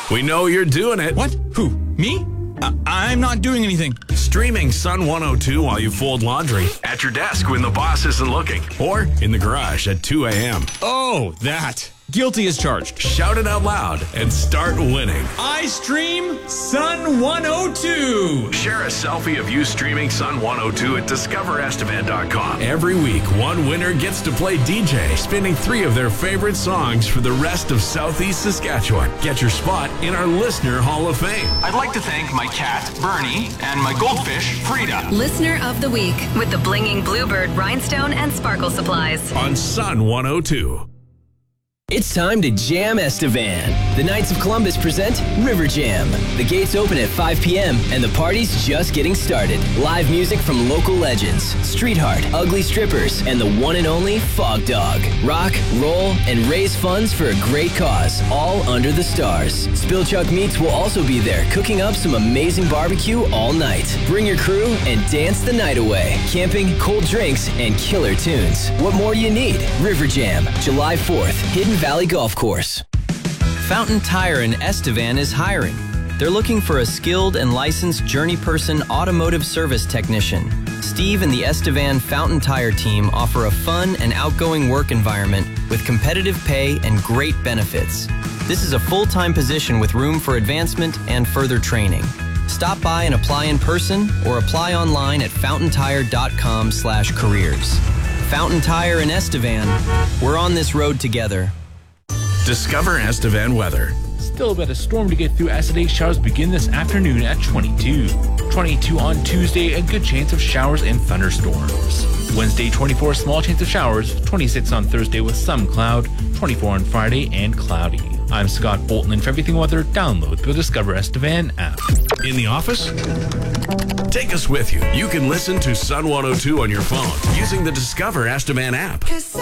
We know you're doing it. What? Who? Me? I'm not doing anything. Streaming Sun 102 while you fold laundry, at your desk when the boss isn't looking, or in the garage at 2 a.m. Oh, that. Guilty as charged. Shout it out loud and start winning. I stream Sun 102. Share a selfie of you streaming Sun 102 at discoverestevan.com. Every week, one winner gets to play DJ, spinning 3 of their favorite songs for the rest of Southeast Saskatchewan. Get your spot in our Listener Hall of Fame. I'd like to thank my cat, Bernie, and my goldfish, Frida. Listener of the Week with the Blinging Bluebird Rhinestone and Sparkle Supplies. On Sun 102. It's time to jam Estevan. The Knights of Columbus present River Jam. The gates open at 5 p.m. and the party's just getting started. Live music from local legends, Streetheart, Ugly Strippers, and the one and only Fog Dog. Rock, roll, and raise funds for a great cause, all under the stars. Spillchuck Meats will also be there, cooking up some amazing barbecue all night. Bring your crew and dance the night away. Camping, cold drinks, and killer tunes. What more you need? River Jam, July 4th, Hidden Valley Golf Course. Fountain Tire in Estevan is hiring. They're looking for a skilled and licensed journey person automotive service technician. Steve and the Estevan Fountain Tire team offer a fun and outgoing work environment with competitive pay and great benefits. This is a full-time position with room for advancement and further training. Stop by and apply in person or apply online at fountaintire.com/careers. Fountain Tire in Estevan. We're on this road together. Discover Estevan weather. Still a bit of storm to get through as today's showers begin this afternoon at 22. 22 on Tuesday, a good chance of showers and thunderstorms. Wednesday, 24, small chance of showers. 26 on Thursday with some cloud. 24 on Friday and cloudy. I'm Scott Bolton, and for everything weather, download the Discover Estevan app. In the office? Take us with you. You can listen to Sun 102 on your phone using the Discover Estevan app.